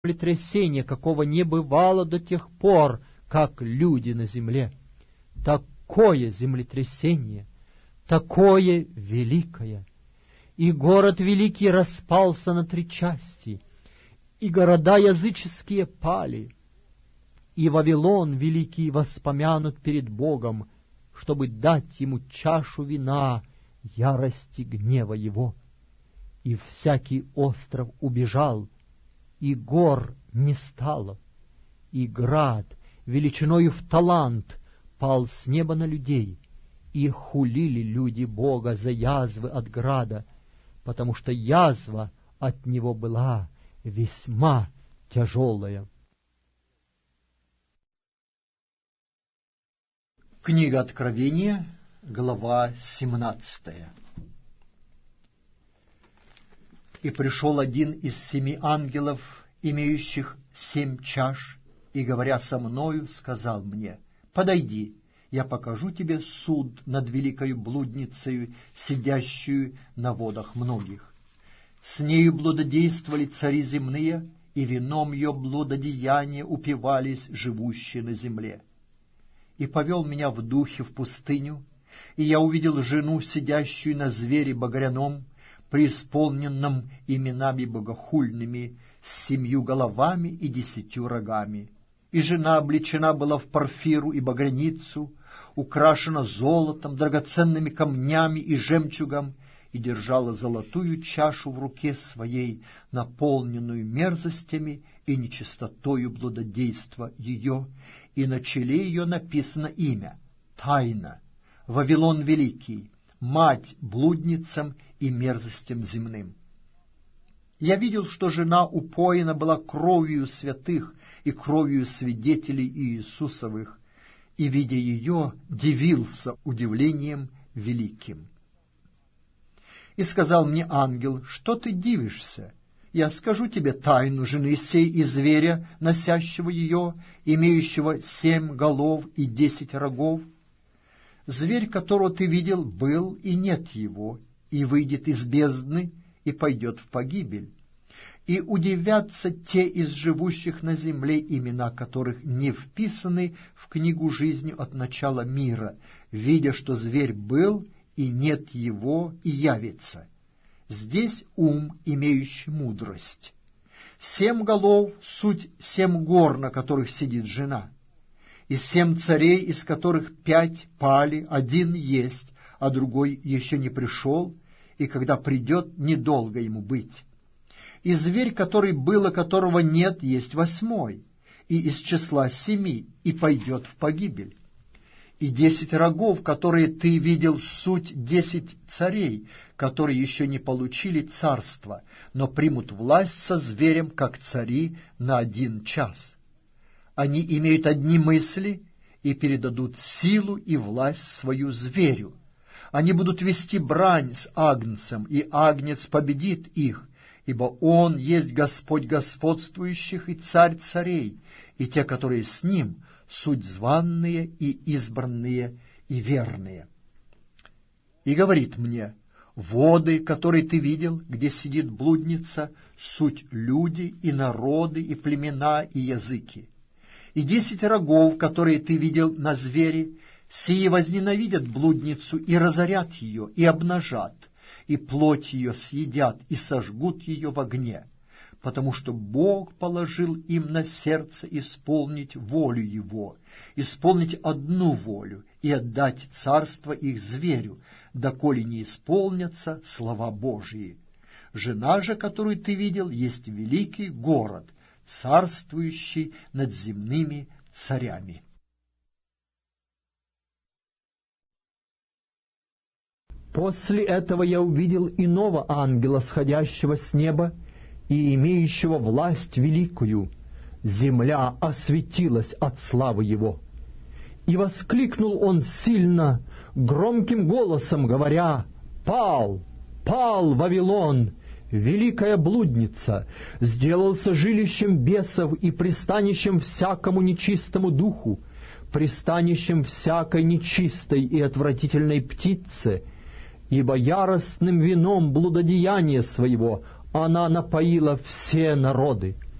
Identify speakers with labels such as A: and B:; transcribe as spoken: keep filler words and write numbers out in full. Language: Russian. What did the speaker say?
A: землетрясение, какого не бывало до тех пор, как люди на земле. Такое землетрясение, такое великое. И город великий распался на три части, и города языческие пали, и Вавилон великий воспомянут перед Богом, чтобы дать ему чашу вина ярости гнева его. И всякий остров убежал, и гор не стало, и град величиною в талант пал с неба на людей, и хулили люди Бога за язвы от града, потому что язва от него была весьма тяжелая.
B: Книга Откровения, глава семнадцатая. «И пришел один из семи ангелов, имеющих семь чаш, и, говоря со мною, сказал мне: подойди, я покажу тебе суд над великою блудницею, сидящую на водах многих. С нею блудодействовали цари земные, и вином ее блудодеяния упивались живущие на земле. И повел меня в духе в пустыню, и я увидел жену, сидящую на звере багряном, преисполненном именами богохульными, с семью головами и десятью рогами. И жена облечена была в порфиру и багряницу, украшена золотом, драгоценными камнями и жемчугом, и держала золотую чашу в руке своей, наполненную мерзостями и нечистотою блудодейства ее, и на челе ее написано имя — Тайна, Вавилон Великий, мать блудницам и мерзостям земным. Я видел, что жена упоена была кровью святых и кровью свидетелей Иисусовых, и, видя ее, дивился удивлением великим. И сказал мне ангел: что ты дивишься? Я скажу тебе тайну жены сей и зверя, носящего ее, имеющего семь голов и десять рогов. Зверь, которого ты видел, был, и нет его, и выйдет из бездны, и пойдет в погибель. И удивятся те из живущих на земле, имена которых не вписаны в книгу жизни от начала мира, видя, что зверь был, и нет его, и явится. Здесь ум, имеющий мудрость. Семь голов — суть семь гор, на которых сидит жена. И семь царей, из которых пять пали, один есть, а другой еще не пришел, и когда придет, недолго ему быть. И зверь, который был, а которого нет, есть восьмой, и из числа семи, и пойдет в погибель. И десять рогов, которые ты видел, суть десять царей, которые еще не получили царство, но примут власть со зверем, как цари, на один час. Они имеют одни мысли и передадут силу и власть свою зверю. Они будут вести брань с агнцем, и агнец победит их, ибо он есть Господь господствующих и Царь царей, и те, которые с ним, суть званные и избранные и верные. И говорит мне: воды, которые ты видел, где сидит блудница, суть люди и народы и племена и языки. И десять рогов, которые ты видел на звере, сии возненавидят блудницу и разорят ее, и обнажат, и плоть ее съедят, и сожгут ее в огне, потому что Бог положил им на сердце исполнить волю Его, исполнить одну волю и отдать царство их зверю, доколе не исполнятся слова Божьи. Жена же, которую ты видел, есть великий город, царствующий над земными царями.
A: После этого я увидел иного ангела, сходящего с неба и имеющего власть великую. Земля осветилась от славы его. И воскликнул он сильно, громким голосом говоря: «Пал, пал Вавилон, великая блудница, сделался жилищем бесов и пристанищем всякому нечистому духу, пристанищем всякой нечистой и отвратительной птице, ибо яростным вином блудодеяния своего она напоила все народы.